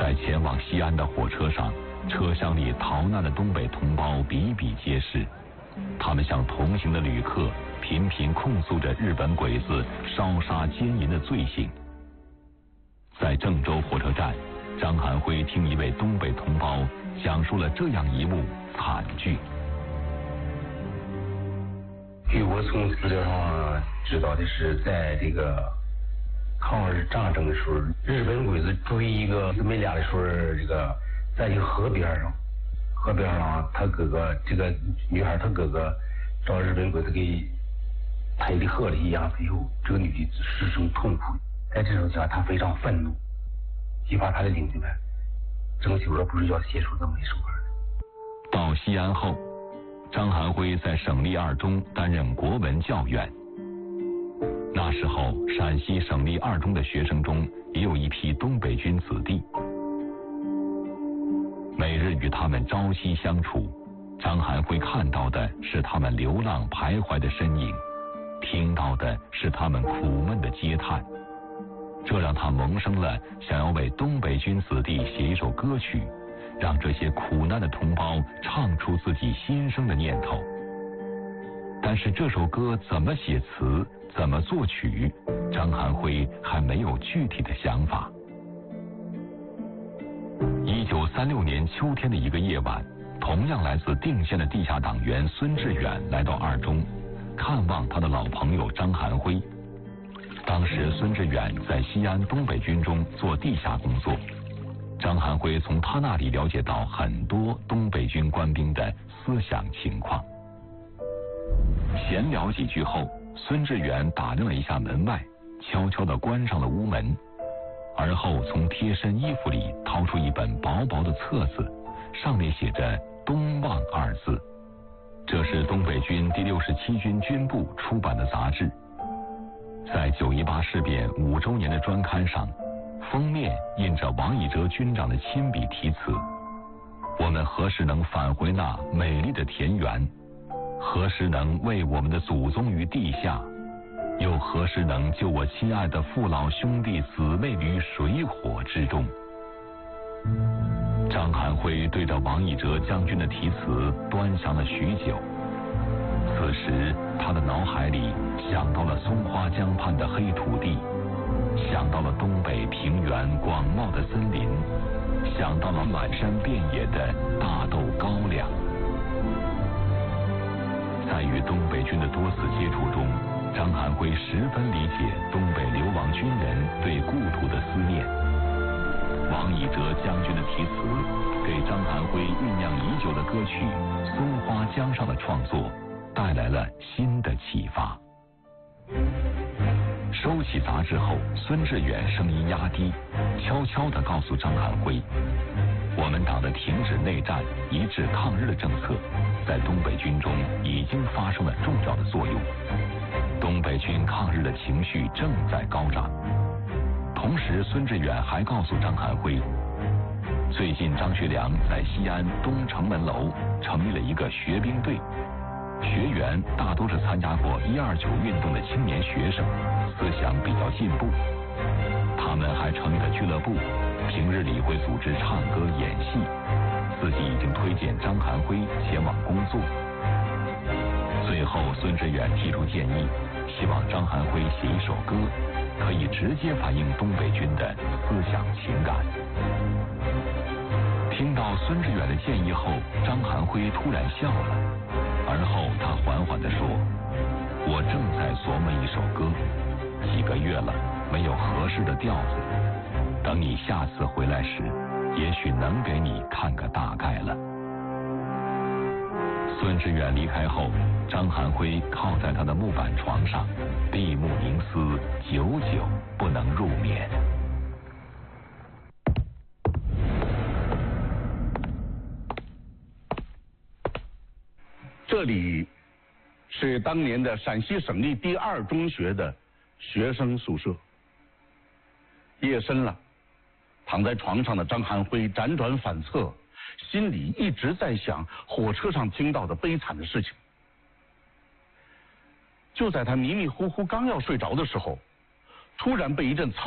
在前往西安的火车上，车厢里逃难的东北同胞比比皆是，他们向同行的旅客频频控诉着日本鬼子烧杀奸淫的罪行。在郑州火车站，张寒辉听一位东北同胞讲述了这样一幕惨剧。 据我从资料上知道的是，在这个抗日战争的时候，日本鬼子追一个姊妹俩的时候，这个在一个河边上，他哥哥这个女孩她哥哥找日本鬼子给抬的河里一样之后，这个女的失声痛哭。在这种情况，她非常愤怒，激发她的领子们郑秋说不是要写出这么一首歌的。 到西安后，张寒辉在省立二中担任国文教员。那时候，陕西省立二中的学生中也有一批东北军子弟。每日与他们朝夕相处，张寒辉看到的是他们流浪徘徊的身影，听到的是他们苦闷的嗟叹。这让他萌生了想要为东北军子弟写一首歌曲，让这些苦难的同胞唱出自己心声的念头。但是这首歌怎么写词，怎么作曲，张寒辉还没有具体的想法。1936年秋天的一个夜晚，同样来自定县的地下党员孙志远来到二中，看望他的老朋友张寒辉。当时孙志远在西安东北军中做地下工作，张寒辉从他那里了解到很多东北军官兵的思想情况。闲聊几句后，孙志远打量了一下门外，悄悄地关上了屋门，而后从贴身衣服里掏出一本薄薄的册子，上面写着东望二字。这是东北军第67军军部出版的杂志。在9·18事变5周年的专刊上，封面印着王以哲军长的亲笔题词：我们何时能返回那美丽的田园？何时能为我们的祖宗于地下？又何时能救我亲爱的父老兄弟姊妹于水火之中？张寒辉对着王以哲将军的题词端详了许久。此时他的脑海里想到了松花江畔的黑土地，想到了东北平原广袤的森林，想到了满山遍野的大豆高粱。在与东北军的多次接触中，张寒辉十分理解东北流亡军人对故土的思念。王以哲将军的题词给张寒辉酝酿已久的歌曲《松花江上》的创作带来了新的启发。收起杂志后，孙志远声音压低，悄悄地告诉张寒辉，我们党的停止内战、一致抗日的政策，在东北军中已经发生了重要的作用。东北军抗日的情绪正在高涨。同时，孙志远还告诉张寒辉，最近张学良在西安东城门楼成立了一个学兵队，学员大多是参加过129运动的青年学生，思想比较进步。他们还成立了俱乐部，平日里会组织唱歌演戏，自己已经推荐张寒辉前往工作。最后，孙志远提出建议，希望张寒辉写一首歌，可以直接反映东北军的思想情感。听到孙志远的建议后，张寒辉突然笑了，而后他缓缓地说，我正在琢磨一首歌，几个月了，没有合适的调子，等你下次回来时，也许能给你看个大概了。孙志远离开后，张寒辉靠在他的木板床上，闭目凝思，久久不能入眠。 这里是当年的陕西省立第2中学的学生宿舍。夜深了，躺在床上的张寒辉辗转反侧，心里一直在想火车上听到的悲惨的事情。就在他迷迷糊糊刚要睡着的时候，突然被一阵